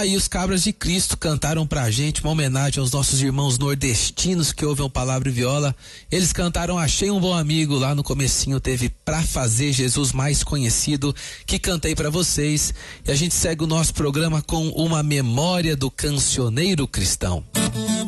aí os Cabras de Cristo cantaram pra gente uma homenagem aos nossos irmãos nordestinos que ouvem o Palavra e Viola. Eles cantaram Achei um Bom Amigo, lá no comecinho teve Pra Fazer Jesus Mais Conhecido, que cantei pra vocês. E a gente segue o nosso programa com uma memória do cancioneiro cristão.